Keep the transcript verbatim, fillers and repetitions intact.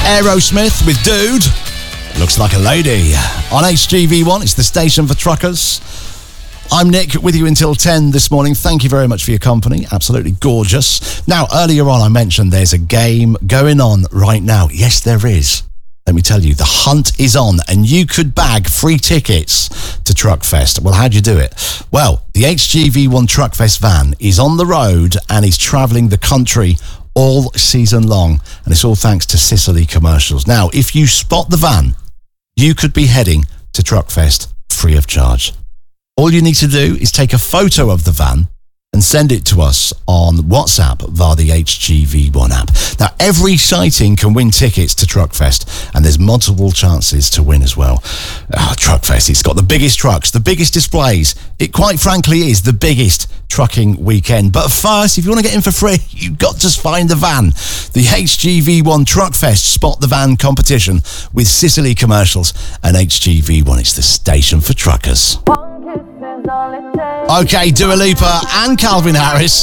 Aerosmith with Dude. Looks like a lady. On H G V one, it's the station for truckers. I'm Nick, with you until ten this morning. Thank you very much for your company. Absolutely gorgeous. Now, earlier on I mentioned there's a game going on right now. Yes, there is. Let me tell you, the hunt is on and you could bag free tickets to Truckfest. Well, how'd you do it? Well, the H G V one Truckfest van is on the road and is travelling the country all season long. And it's all thanks to Sicily Commercials. Now, if you spot the van, you could be heading to Truckfest free of charge. All you need to do is take a photo of the van and send it to us on WhatsApp via the H G V one app. Now, every sighting can win tickets to Truckfest, and there's multiple chances to win as well. Oh, Truckfest, it's got the biggest trucks, the biggest displays. It quite frankly is the biggest trucking weekend. But first, if you want to get in for free, you've got to find the van. The H G V one Truckfest Spot the Van competition with Sicily Commercials and H G V one. It's the station for truckers. Okay, Dua Lipa and Calvin Harris.